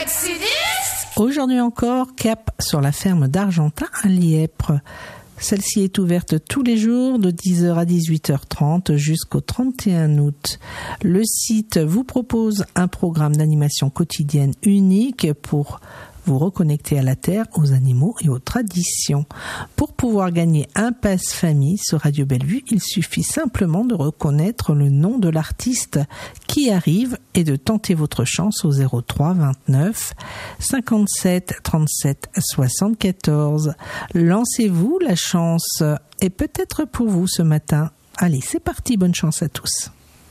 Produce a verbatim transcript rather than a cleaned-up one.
Aujourd'hui encore, cap sur la ferme d'Argentat à Lièpre. Celle-ci est ouverte tous les jours de dix heures à dix-huit heures trente jusqu'au trente et un août. Le site vous propose un programme d'animation quotidienne unique pour vous reconnecter à la terre, aux animaux et aux traditions. Pour pouvoir gagner un pass famille sur Radio Bellevue, il suffit simplement de reconnaître le nom de l'artiste qui arrive et de tenter votre chance au zéro trois vingt-neuf cinquante-sept trente-sept soixante-quatorze. Lancez-vous, la chance est peut-être pour vous ce matin. Allez, c'est parti, bonne chance à tous.